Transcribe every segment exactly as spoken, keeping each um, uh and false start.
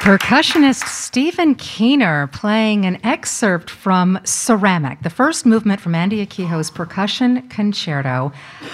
Percussionist Stephen Keener playing an excerpt from Ceramic, the first movement from Andy Akiho's Percussion Concerto.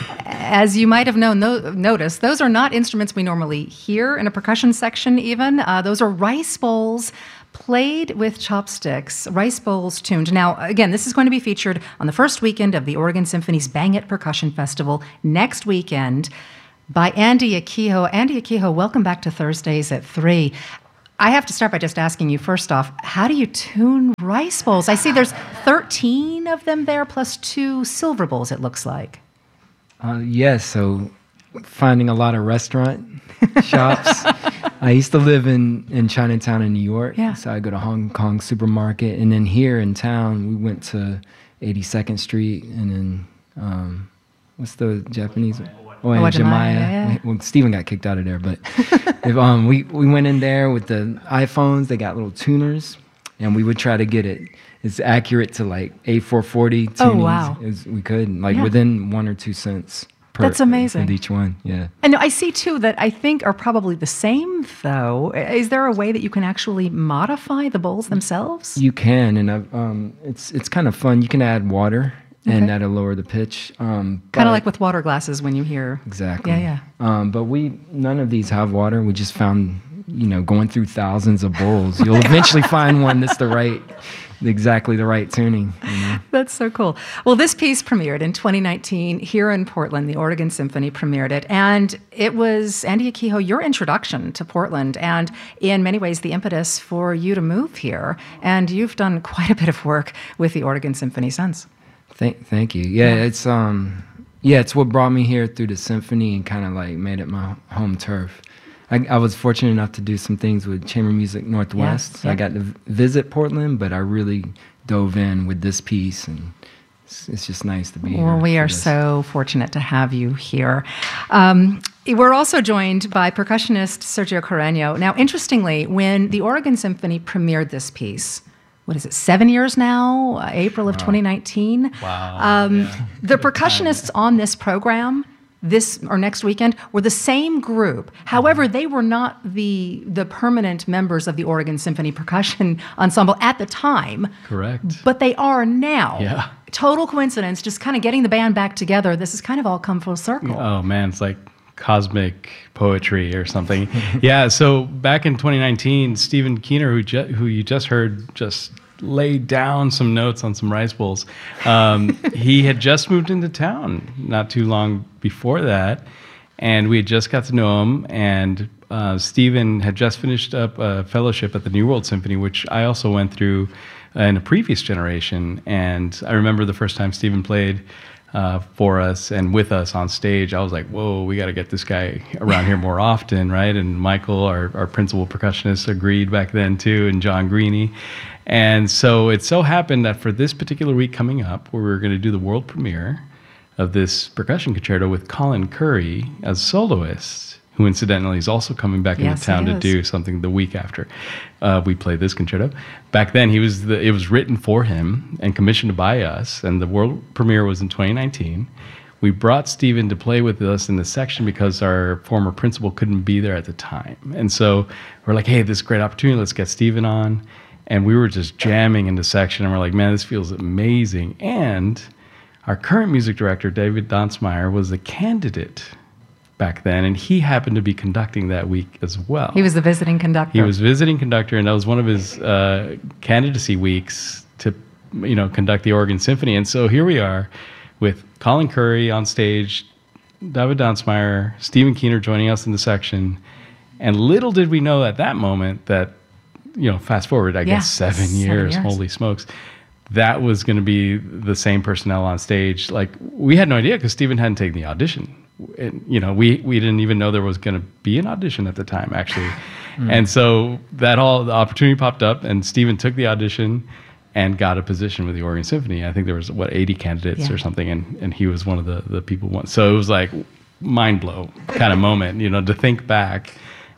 As you might have known, no, noticed, those are not instruments we normally hear in a percussion section even. Uh, those are rice bowls played with chopsticks, rice bowls tuned. Now, again, this is going to be featured on the first weekend of the Oregon Symphony's Bang It Percussion Festival next weekend by Andy Akiho. Andy Akiho, welcome back to Thursdays at three. I have to start by just asking you, first off, how do you tune rice bowls? I see there's thirteen of them there, plus two silver bowls, it looks like. Uh, yes, so finding a lot of restaurant shops. I used to live in, in Chinatown in New York, yeah. So I go to Hong Kong supermarket. And then here in town, we went to eighty-second Street, and then, um, what's the Japanese one? Oh, and Jemaya. Yeah. Well, Steven got kicked out of there, but if, um, we, we went in there with the iPhones. They got little tuners, and we would try to get it as accurate to like A four forty tunings oh, wow. as we could, like yeah. within one or two cents per. That's amazing. With each one, yeah. And I see two that I think are probably the same, though. Is there a way that you can actually modify the bowls themselves? You can, and I've, um, it's it's kind of fun. You can add water. And okay. that'll lower the pitch. Um, kind of like with water glasses when you hear. Exactly. Yeah, yeah. Um, but we none of these have water. We just found, you know, going through thousands of bowls, you'll eventually find one that's the right, exactly the right tuning. You know? That's so cool. Well, this piece premiered in twenty nineteen here in Portland. The Oregon Symphony premiered it. And it was, Andy Akiho, your introduction to Portland and in many ways the impetus for you to move here. And you've done quite a bit of work with the Oregon Symphony since. Thank, thank you. Yeah, yeah, it's um, yeah, it's what brought me here through the symphony and kind of like made it my home turf. I, I was fortunate enough to do some things with Chamber Music Northwest. Yeah, so yeah. I got to visit Portland, but I really dove in with this piece, and it's, it's just nice to be here. Well, we are this. so fortunate to have you here. Um, we're also joined by percussionist Sergio Carreño. Now, interestingly, when the Oregon Symphony premiered this piece, what is it, seven years now, uh, April of wow. twenty nineteen. Wow. Um, yeah. The percussionists on this program this or next weekend were the same group. However, they were not the the permanent members of the Oregon Symphony Percussion Ensemble at the time. Correct. But they are now. Yeah. Total coincidence, just kind of getting the band back together. This has kind of all come full circle. Oh, man, it's like cosmic poetry or something. Yeah, so back in twenty nineteen, Stephen Keener, who, ju- who you just heard, just laid down some notes on some rice bowls. Um, he had just moved into town not too long before that, and we had just got to know him, and uh, Stephen had just finished up a fellowship at the New World Symphony, which I also went through in a previous generation, and I remember the first time Stephen played Uh, for us and with us on stage, I was like, whoa, we got to get this guy around here more often, right? And Michael, our, our principal percussionist, agreed back then too, and John Greeny. And so it so happened that for this particular week coming up, where we were going to do the world premiere of this percussion concerto with Colin Curry as soloist, who incidentally is also coming back yes, into town to do something the week after uh, we play this concerto. Back then, he was the, it was written for him and commissioned by us, and the world premiere was in twenty nineteen. We brought Stephen to play with us in the section because our former principal couldn't be there at the time. And so we're like, hey, this is a great opportunity. Let's get Stephen on. And we were just jamming in the section, and we're like, man, this feels amazing. And our current music director, David Donsmeyer, was a candidate back then, and he happened to be conducting that week as well. He was the visiting conductor. He was visiting conductor, and that was one of his uh, candidacy weeks to, you know, conduct the Oregon Symphony. And so here we are with Colin Curry on stage, David Donsmeyer, Stephen Keener joining us in the section, and little did we know at that moment that, you know, fast forward, I yeah, guess seven, seven years, years, holy smokes, that was going to be the same personnel on stage. Like, we had no idea because Stephen hadn't taken the audition. And, you know, we, we didn't even know there was going to be an audition at the time, actually. Mm. And so that all, the opportunity popped up, and Stephen took the audition and got a position with the Oregon Symphony. I think there was, what, eighty candidates yeah. or something, and, and he was one of the, the people. One. So it was like mind blow kind of moment, you know, to think back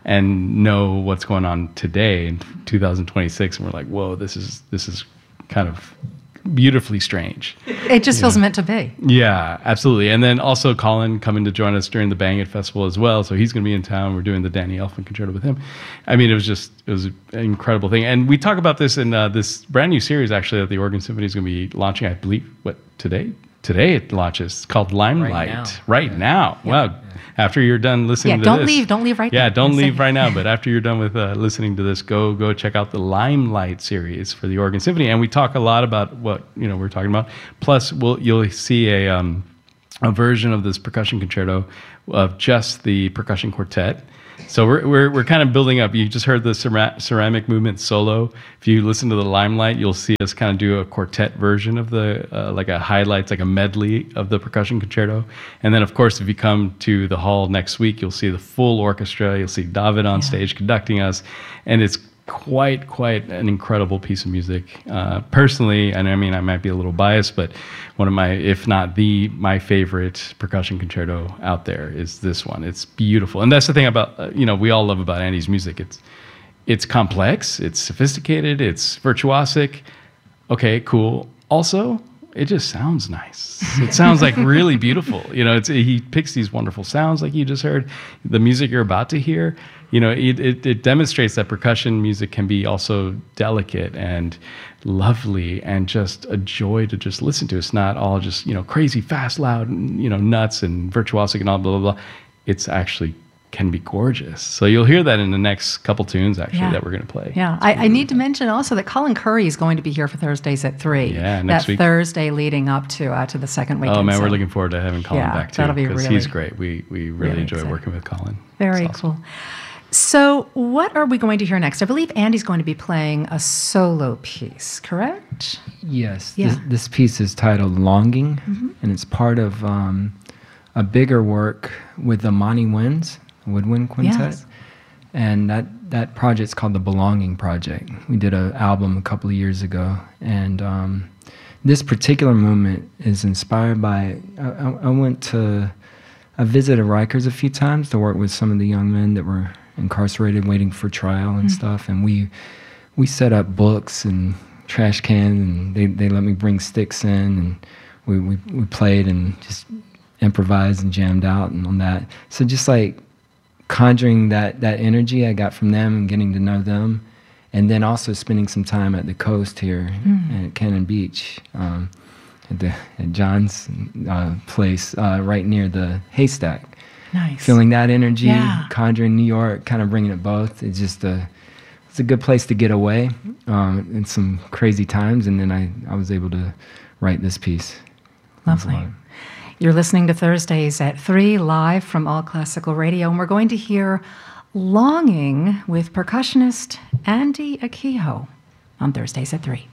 and know what's going on today in two thousand twenty-six. And we're like, whoa, this is this is kind of beautifully strange. It just feels meant to be. Yeah, absolutely. And then also Colin coming to join us during the Bang It Festival as well. So he's going to be in town. We're doing the Danny Elfman Concerto with him. I mean, it was just, it was an incredible thing. And we talk about this in uh, this brand new series, actually, that the Oregon Symphony is going to be launching, I believe, what, today? Today it launches. It's called Limelight. Right now. Right Yeah. now. Yeah. Wow. After you're done listening Yeah, to don't this. leave. Don't leave right Yeah, now. don't That's leave it. right now. But after you're done with uh, listening to this, go go check out the Limelight series for the Oregon Symphony. And we talk a lot about what, you know, we're talking about. Plus, we'll, you'll see a um, a version of this percussion concerto of just the percussion quartet. So we're we're we're kind of building up. You just heard the cera- ceramic movement solo. If you listen to the Limelight, you'll see us kind of do a quartet version of the uh, like a highlights, like a medley of the percussion concerto. And then, of course, if you come to the hall next week, you'll see the full orchestra. You'll see David on Yeah. stage conducting us, and it's quite quite an incredible piece of music. Uh, personally, and I mean I might be a little biased, but one of my, if not the my favorite percussion concerto out there is this one. It's beautiful, and that's the thing about uh, you know we all love about Andy's music. It's it's complex, it's sophisticated, it's virtuosic. Okay, cool. Also, it just sounds nice. It sounds like really beautiful. You know, it's, he picks these wonderful sounds like you just heard. The music you're about to hear, you know, it, it, it demonstrates that percussion music can be also delicate and lovely and just a joy to just listen to. It's not all just, you know, crazy, fast, loud, you know, nuts and virtuosic and all blah, blah, blah. It's actually can be gorgeous. So you'll hear that in the next couple tunes, actually, Yeah. that we're going to play. Yeah, I, I need to mention also that Colin Curry is going to be here for Thursdays at three. Yeah, next that week. Thursday leading up to uh, to the second weekend. Oh man, so we're looking forward to having Colin Yeah, back too. that'll be Because really- he's great. We we really, really enjoy exciting. working with Colin. Very It's awesome. cool. So, what are we going to hear next? I believe Andy's going to be playing a solo piece, correct? Yes. Yeah. This, this piece is titled Longing, and it's part of um, a bigger work with the Monty Winds, Woodwind Quintet. Yes. And that, that project's called the Belonging Project. We did an album a couple of years ago. And um, this particular movement is inspired by, I, I I went to, I visited Rikers a few times to work with some of the young men that were incarcerated waiting for trial and stuff. And we we set up books and trash cans, and they, they let me bring sticks in, and we, we, we played and just improvised and jammed out and on that. So just like conjuring that, that energy I got from them and getting to know them, and then also spending some time at the coast here at Cannon Beach, um, at, the, at John's uh, place uh, right near the haystack. Nice. Feeling that energy, Yeah. conjuring New York, kind of bringing it both. It's just a, it's a good place to get away um, in some crazy times, and then I, I was able to write this piece. It was a Lovely. lot. You're listening to Thursdays at three, live from All Classical Radio, and we're going to hear Longing with percussionist Andy Akiho on Thursdays at three.